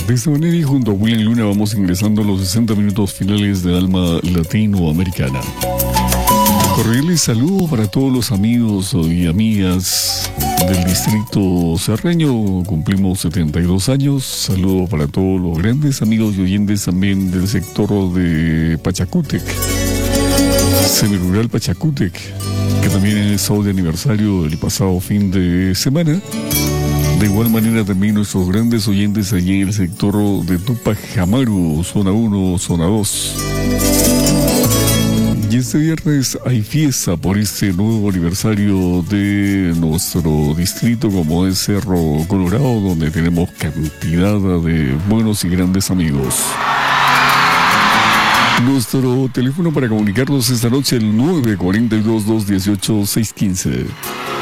De esta manera y junto a William Luna vamos ingresando a los 60 minutos finales de Alma Latinoamericana. Cordiales saludos para todos los amigos y amigas del distrito serreño. Cumplimos 72 años. Saludos para todos los grandes amigos y oyentes también del sector de Pachacútec, semirural Pachacútec, que también estado de aniversario el pasado fin de semana. De igual manera también nuestros grandes oyentes allí en el sector de Tupac Amaru, zona 1, zona 2. Y este viernes hay fiesta por este nuevo aniversario de nuestro distrito, como es Cerro Colorado, donde tenemos cantidad de buenos y grandes amigos. Nuestro teléfono para comunicarnos esta noche, el 942-218-615.